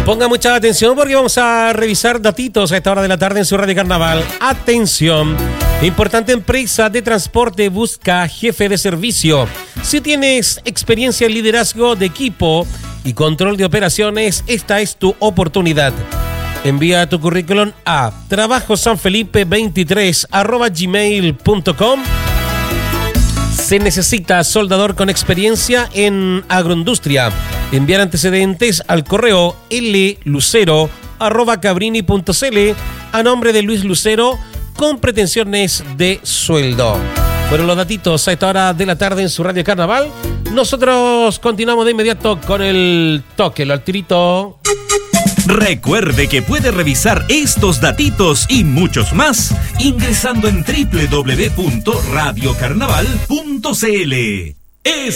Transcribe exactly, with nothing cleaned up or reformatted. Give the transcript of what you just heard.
Ponga mucha atención porque vamos a revisar datitos a esta hora de la tarde en su Radio Carnaval. Atención, importante empresa de transporte busca jefe de servicio. Si tienes experiencia en liderazgo de equipo y control de operaciones, esta es tu oportunidad. Envía tu currículum a trabajosanfelipe23 arroba gmail punto com. Se necesita soldador con experiencia en agroindustria. Enviar antecedentes al correo lucero arroba cabrini punto cl a nombre de Luis Lucero con pretensiones de sueldo. Fueron los datitos a esta hora de la tarde en su Radio Carnaval. Nosotros continuamos de inmediato con el toque, lo al tirito. Recuerde que puede revisar estos datitos y muchos más ingresando en doble u doble u doble u punto radio carnaval punto c l. Es